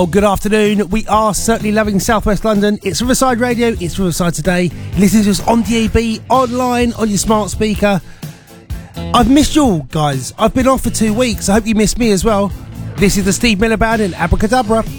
Well, good afternoon. We are certainly loving Southwest London. It's Riverside Radio. It's Riverside Today. Listen to us on DAB, online, on your smart speaker. I've missed you all, guys. I've been off for 2 weeks. I hope you missed me as well. This is the Steve Miller Band in Abracadabra.